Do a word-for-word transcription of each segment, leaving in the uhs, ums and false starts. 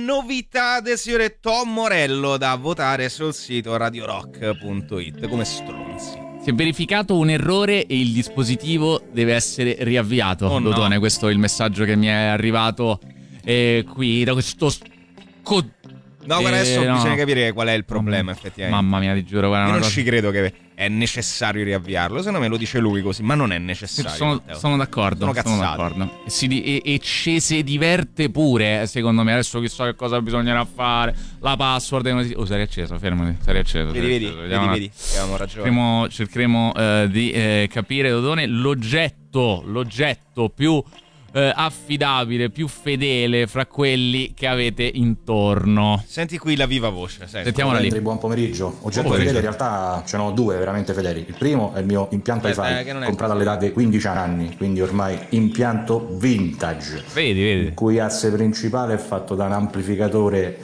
novità del signore Tom Morello da votare sul sito radio rock punto it come stronzi. Si è verificato un errore e il dispositivo deve essere riavviato. Oh, Dodone, no. questo è il messaggio che mi è arrivato eh, qui da questo co- No, guarda, adesso eh, no. bisogna capire qual è il problema, effettivamente. Mamma mia, ti giuro, guarda, Io una non cosa... ci credo che è necessario riavviarlo, secondo me lo dice lui così, ma non è necessario. Sono, sono d'accordo, Sono sono cazzate. d'accordo. E, si di- e, e ci si diverte pure, secondo me. Adesso chissà che cosa bisognerà fare. La password. e- Oh, sei acceso, fermati, sei acceso. Vedi, sei vedi, acceso. vedi, Vediamo vedi, che avevamo ragione. Cercheremo, cercheremo eh, di eh, capire, Dodone, l'oggetto, l'oggetto più eh, affidabile, più fedele fra quelli che avete intorno. Senti qui la viva voce. Senti. Sentiamola lì. Buon pomeriggio. Oggetto Buon fedele, pomeriggio. in realtà ce n'ho due veramente fedeli. Il primo è il mio impianto Aspetta, eh, hi-fi, che non è comprato all'età di quindici anni, quindi ormai impianto vintage. Vedi, vedi. Il cui asse principale è fatto da un amplificatore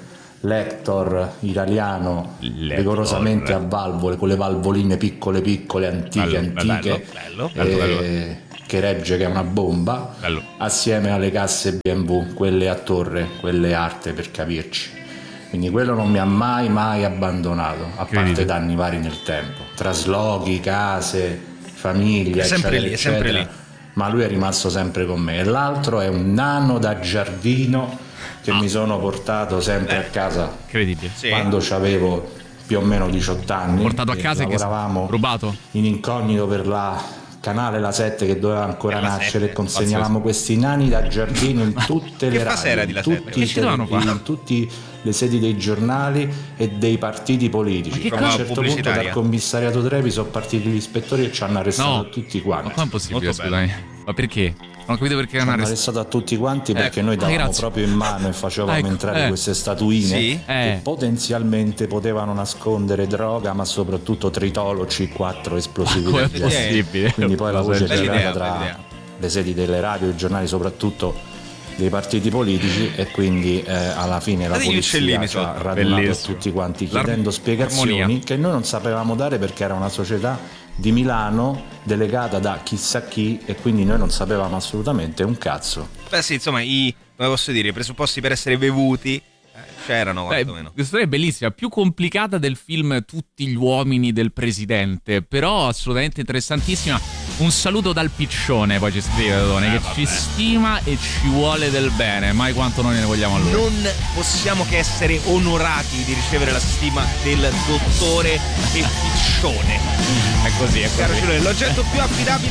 Lector italiano, Lector. rigorosamente a valvole, con le valvoline piccole piccole, antiche, Bello, antiche, bello, bello, eh, bello, bello. che regge, che è una bomba, Bello. assieme alle casse B M W, quelle a torre, quelle arte per capirci. Quindi quello non mi ha mai mai abbandonato, a parte Incredibile. danni vari nel tempo, traslochi, case, famiglia, È sempre eccetera, lì, è sempre eccetera. lì. Ma lui è rimasto sempre con me. E l'altro è un nano da giardino che mi sono portato sempre a casa Incredibile. Sì. quando avevo più o meno diciotto anni. Portato a e casa e che lavoravamo rubato? in incognito per la canale La sette che doveva ancora Per la nascere, sette, e consegnavamo questi nani da giardino in tutte Che le fase radio, era di La in sette? tutti Che i ci dovevano tele- fare? in tutte le sedi dei giornali e dei partiti politici. Ma che A cosa? un certo punto Pubblicitaria? dal commissariato Trevi sono partiti gli ispettori e ci hanno arrestato No. tutti Ma quanti. com'è possibile, Molto scusami? Ma perché? Non ho capito perché Ci non hanno arrestato. arrestato a tutti quanti perché Ecco. noi Ah, davamo grazie. proprio in mano e facevamo Ecco, entrare eh. queste statuine Sì. che Eh. potenzialmente potevano nascondere droga, ma soprattutto tritolo C quattro esplosivi. Com'è del genere. possibile? Quindi poi la voce Bella girava idea, tra bella idea. le sedi delle radio, i giornali, soprattutto dei partiti politici, e quindi eh, alla fine la Guardate gli polizia uccellini ci ha sotto. radunato Bellissimo. tutti quanti L'ar- chiedendo spiegazioni armonia. che noi non sapevamo dare perché era una società di Milano delegata da chissà chi e quindi noi non sapevamo assolutamente un cazzo. Beh sì, insomma, i, come posso dire, i presupposti per essere bevuti eh, c'erano Beh, quantomeno. questa storia è bellissima, più complicata del film Tutti gli uomini del presidente, però assolutamente interessantissima. Un saluto dal piccione, poi ci scrive Dodone, Eh, che vabbè. ci stima e ci vuole del bene, mai quanto noi ne vogliamo a lui. Non possiamo che essere onorati di ricevere la stima del dottore e piccione. È così, è Caro così. Cilone, l'oggetto più affidabile